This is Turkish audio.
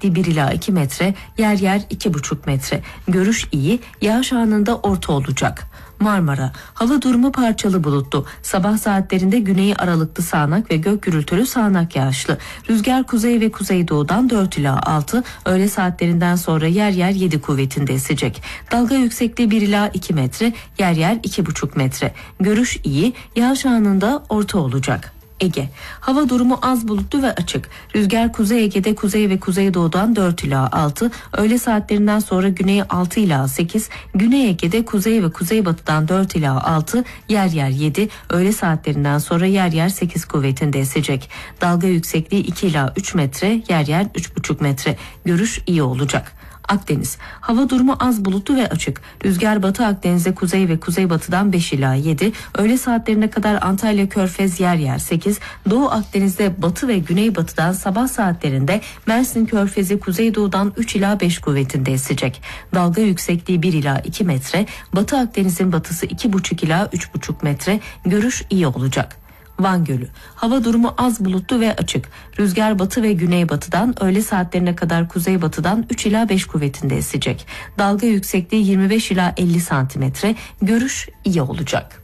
yüksekliği 1 ila 2 metre, yer yer 2,5 metre. Görüş iyi, yağış anında orta olacak. Marmara, hava durumu parçalı bulutlu. Sabah saatlerinde güneyi aralıklı sağanak ve gök gürültülü sağanak yağışlı. Rüzgar kuzey ve kuzeydoğudan 4 ila 6, öğle saatlerinden sonra yer yer 7 kuvvetinde esecek. Dalga yüksekliği 1 ila 2 metre, yer yer 2,5 metre. Görüş iyi, yağış anında orta olacak. Ege, hava durumu az bulutlu ve açık. Rüzgar Kuzey Ege'de kuzey ve kuzeydoğudan 4 ila 6, öğle saatlerinden sonra güney 6 ila 8, Güney Ege'de kuzey ve kuzeybatıdan 4 ila 6, yer yer 7, öğle saatlerinden sonra yer yer 8 kuvvetinde esecek. Dalga yüksekliği 2 ila 3 metre, yer yer 3,5 metre. Görüş iyi olacak. Akdeniz, hava durumu az bulutlu ve açık. Rüzgar Batı Akdeniz'de kuzey ve kuzeybatıdan 5 ila 7, öğle saatlerine kadar Antalya Körfez yer yer 8, Doğu Akdeniz'de batı ve güneybatıdan sabah saatlerinde Mersin Körfezi kuzeydoğudan 3 ila 5 kuvvetinde esecek. Dalga yüksekliği 1 ila 2 metre, Batı Akdeniz'in batısı 2,5 ila 3,5 metre. Görüş iyi olacak. Van Gölü, hava durumu az bulutlu ve açık. Rüzgar batı ve güneybatıdan öğle saatlerine kadar kuzeybatıdan 3 ila 5 kuvvetinde esecek. Dalga yüksekliği 25 ila 50 santimetre. Görüş iyi olacak.